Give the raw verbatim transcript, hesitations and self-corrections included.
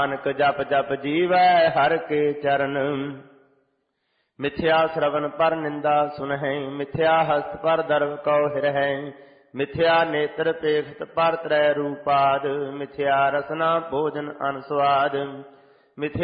ਨਾਨਕ ਜਪ ਜਪ ਜੀਵੈ ਹਰਿ ਕੇ ਚਰਨ। ਮਿਥਿਆ ਸ਼ਰਵਨ ਪਰ ਨਿੰਦਾ ਸੁਨਹਿ, ਮਿਥਿਆ ਹਸਤ ਪਰ ਦਰਵ ਕਉ ਹਿਰਹਿ। ਮਿਥਿਆ ਨੇਤਰ ਪੇਖਤ ਪਰ ਤਰੈ ਰੂਪਾਦ, ਮਿਥਿਆ ਰਸਨਾ ਭੋਜਨ ਅਨੁ ਸਵਾਦ। ਮਿਥਿਆ